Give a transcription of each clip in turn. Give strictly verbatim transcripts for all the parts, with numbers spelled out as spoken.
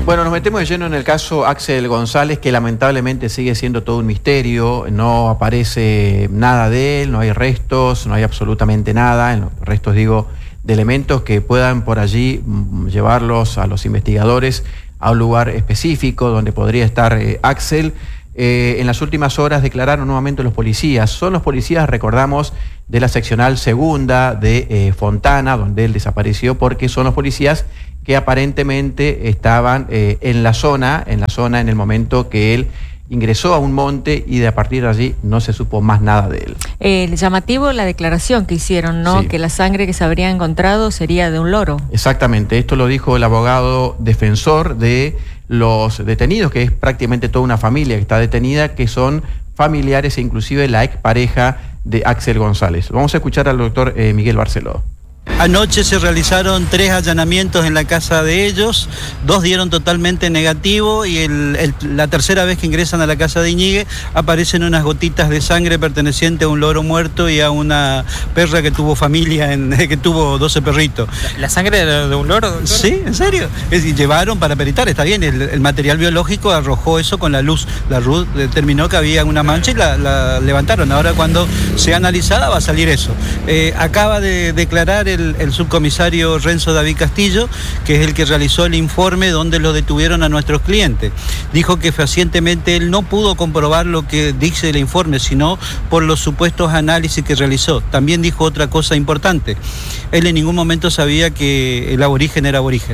Bueno, nos metemos de lleno en el caso Axel González, que lamentablemente sigue siendo todo un misterio. No aparece nada de él, no hay restos, no hay absolutamente nada. En los restos, digo, de elementos que puedan por allí llevarlos a los investigadores a un lugar específico donde podría estar eh, Axel. Eh, en las últimas horas declararon nuevamente los policías. Son los policías, recordamos, de la seccional segunda de eh, Fontana, donde él desapareció, porque son los policías que aparentemente estaban eh, en la zona, en la zona en el momento que él ingresó a un monte y de a partir de allí no se supo más nada de él. Eh, llamativo la declaración que hicieron, ¿no? Sí. Que la sangre que se habría encontrado sería de un loro. Exactamente, esto lo dijo el abogado defensor de los detenidos, que es prácticamente toda una familia que está detenida, que son familiares e inclusive la expareja de Axel González. Vamos a escuchar al doctor eh, Miguel Barceló. Anoche se realizaron tres allanamientos en la casa de ellos, dos dieron totalmente negativo y el, el, la tercera vez que ingresan a la casa de Iñiguez aparecen unas gotitas de sangre perteneciente a un loro muerto y a una perra que tuvo familia, en, que tuvo doce perritos. ¿La, la sangre de, de un loro, doctor? Sí, en serio. Es decir, llevaron para peritar, está bien, el, el material biológico arrojó eso con la luz. La luz determinó que había una mancha y la, la levantaron. Ahora cuando sea analizada va a salir eso. Eh, acaba de declarar el El, el subcomisario Renzo David Castillo, que es el que realizó el informe donde lo detuvieron a nuestros clientes. Dijo que fehacientemente él no pudo comprobar lo que dice el informe, sino por los supuestos análisis que realizó. También dijo otra cosa importante. Él en ningún momento sabía que el aborigen era aborigen.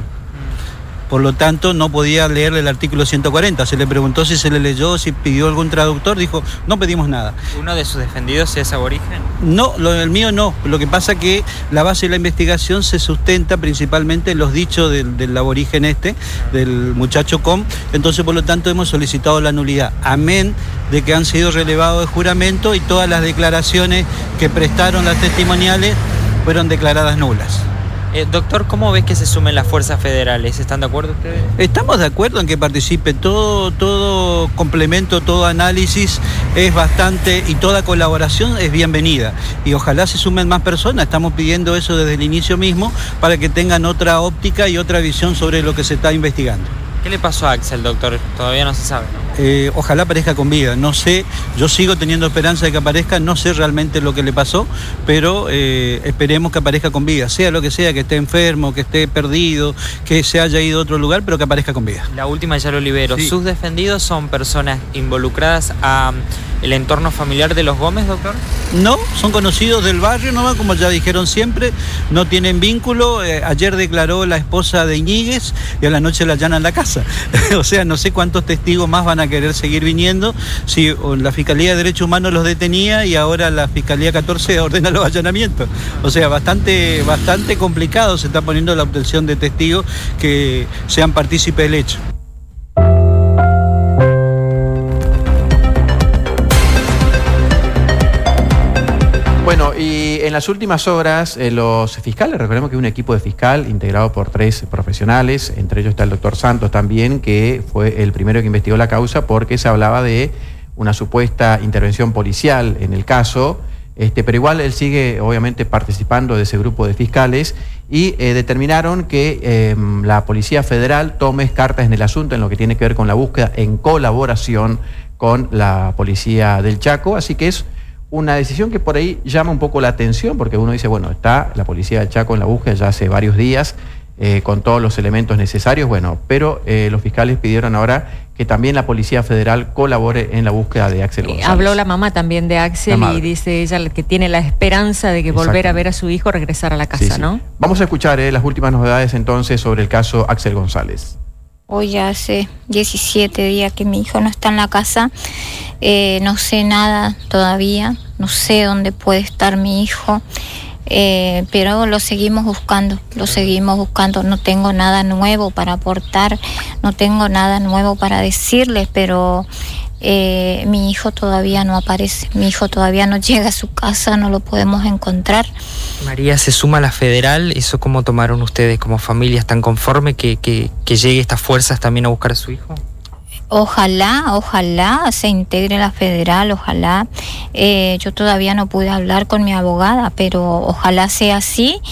Por lo tanto, no podía leer el artículo ciento cuarenta. Se le preguntó si se le leyó, si pidió algún traductor, dijo, no pedimos nada. ¿Uno de sus defendidos es aborigen? No, lo del mío no. Lo que pasa es que la base de la investigación se sustenta principalmente en los dichos del, del aborigen este, del muchacho Com. Entonces, por lo tanto, hemos solicitado la nulidad. Amén de que han sido relevados de juramento y todas las declaraciones que prestaron las testimoniales fueron declaradas nulas. Eh, doctor, ¿cómo ves que se sumen las fuerzas federales? ¿Están de acuerdo ustedes? Estamos de acuerdo en que participe todo, todo complemento, todo análisis es bastante y toda colaboración es bienvenida. Y ojalá se sumen más personas, estamos pidiendo eso desde el inicio mismo para que tengan otra óptica y otra visión sobre lo que se está investigando. ¿Qué le pasó a Axel, doctor? Todavía no se sabe, ¿no? Eh, ojalá aparezca con vida, no sé, yo sigo teniendo esperanza de que aparezca, no sé realmente lo que le pasó, pero eh, esperemos que aparezca con vida, sea lo que sea, que esté enfermo, que esté perdido, que se haya ido a otro lugar, pero que aparezca con vida. La última ya lo libero. Sí. ¿Sus defendidos son personas involucradas a el entorno familiar de los Gómez, doctor? No, son conocidos del barrio nomás, como ya dijeron siempre, no tienen vínculo. Eh, ayer declaró la esposa de Iñiguez y a la noche la allanan la casa. O sea, no sé cuántos testigos más van a querer seguir viniendo. Si la Fiscalía de Derechos Humanos los detenía y ahora la Fiscalía catorce ordena los allanamientos. O sea, bastante, bastante complicado se está poniendo la obtención de testigos que sean partícipes del hecho. Bueno, y en las últimas horas eh, los fiscales, recordemos que hay un equipo de fiscal integrado por tres profesionales, entre ellos está el doctor Santos también, que fue el primero que investigó la causa porque se hablaba de una supuesta intervención policial en el caso, este, pero igual él sigue obviamente participando de ese grupo de fiscales y eh, determinaron que eh, la Policía Federal tome cartas en el asunto en lo que tiene que ver con la búsqueda en colaboración con la Policía del Chaco, así que es una decisión que por ahí llama un poco la atención, porque uno dice, bueno, está la Policía del Chaco en la búsqueda ya hace varios días, eh, con todos los elementos necesarios, bueno, pero eh, los fiscales pidieron ahora que también la Policía Federal colabore en la búsqueda de Axel González. Habló la mamá también de Axel y dice ella que tiene la esperanza de que volver a ver a su hijo regresar a la casa, sí, sí. ¿no? Vamos a escuchar eh, las últimas novedades entonces sobre el caso Axel González. Hoy ya hace diecisiete días que mi hijo no está en la casa, eh, no sé nada todavía, no sé dónde puede estar mi hijo, eh, pero lo seguimos buscando, lo seguimos buscando, no tengo nada nuevo para aportar, no tengo nada nuevo para decirles, pero eh, mi hijo todavía no aparece, mi hijo todavía no llega a su casa, no lo podemos encontrar. María, se suma a la federal, ¿eso cómo tomaron ustedes como familia? ¿Están conformes que, que, que llegue estas fuerzas también a buscar a su hijo? Ojalá, ojalá se integre la federal, ojalá. Eh, yo todavía no pude hablar con mi abogada, pero ojalá sea así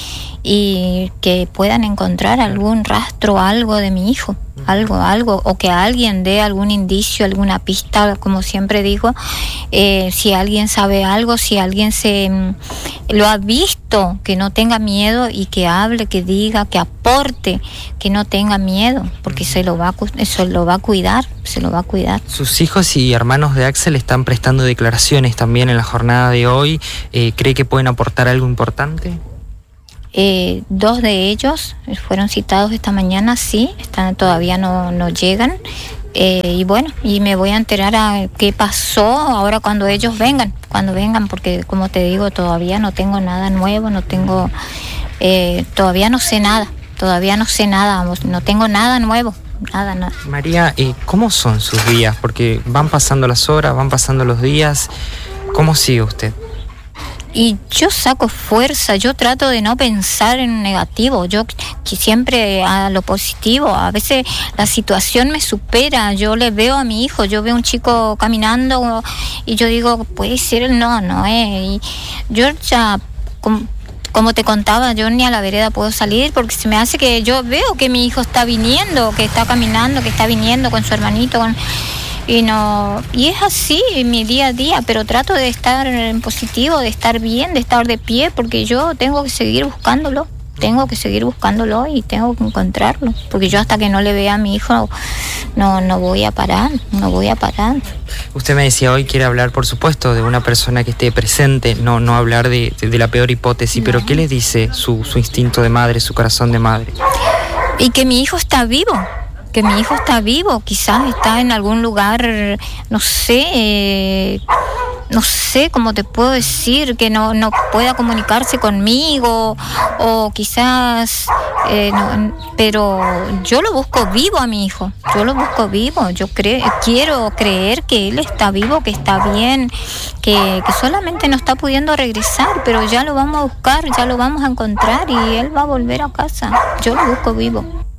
y que puedan encontrar algún rastro, algo de mi hijo, algo, algo, o que alguien dé algún indicio, alguna pista, como siempre digo, eh, si alguien sabe algo, si alguien se lo ha visto, que no tenga miedo y que hable, que diga, que aporte, que no tenga miedo, porque se lo va a, se lo va a cuidar, se lo va a cuidar. Sus hijos y hermanos de Axel están prestando declaraciones también en la jornada de hoy. Eh, ¿cree que pueden aportar algo importante? Eh, dos de ellos fueron citados esta mañana, sí, están, todavía no, no llegan. Eh, y bueno, y me voy a enterar a qué pasó ahora cuando ellos vengan, cuando vengan, porque como te digo, todavía no tengo nada nuevo, no tengo, eh, todavía no sé nada, todavía no sé nada, no tengo nada nuevo. Nada, nada. María, eh, ¿cómo son sus días? Porque van pasando las horas, van pasando los días. ¿Cómo sigue usted? Y yo saco fuerza, yo trato de no pensar en negativo, yo que siempre a lo positivo. A veces la situación me supera, yo le veo a mi hijo, yo veo un chico caminando y yo digo, puede ser, no, no es. Eh. Y yo ya, como, como te contaba, yo ni a la vereda puedo salir porque se me hace que yo veo que mi hijo está viniendo, que está caminando, que está viniendo con su hermanito, con... Y no, y es así en mi día a día, pero trato de estar en positivo, de estar bien, de estar de pie, porque yo tengo que seguir buscándolo, tengo que seguir buscándolo y tengo que encontrarlo, porque yo hasta que no le vea a mi hijo no, no voy a parar, no voy a parar. Usted me decía hoy quiere hablar, por supuesto, de una persona que esté presente, no, no hablar de, de, de la peor hipótesis, no. Pero ¿qué le dice su, su instinto de madre, su corazón de madre? Y que mi hijo está vivo. Que mi hijo está vivo, quizás está en algún lugar, no sé, eh, no sé cómo te puedo decir, que no, no pueda comunicarse conmigo, o quizás, eh, no, pero yo lo busco vivo a mi hijo, yo lo busco vivo, yo cre- quiero creer que él está vivo, que está bien, que, que solamente no está pudiendo regresar, pero ya lo vamos a buscar, ya lo vamos a encontrar y él va a volver a casa, yo lo busco vivo.